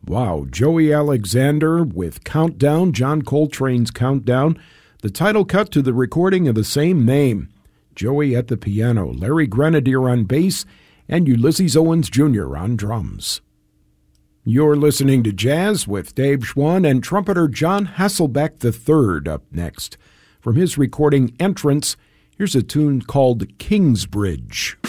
Wow, Joey Alexander with Countdown, John Coltrane's Countdown, the title cut to the recording of the same name. Joey at the piano, Larry Grenadier on bass, and Ulysses Owens Jr. on drums. You're listening to Jazz with Dave Schwann and trumpeter John Hasselbeck III up next. From his recording Entrance, here's a tune called Kingsbridge.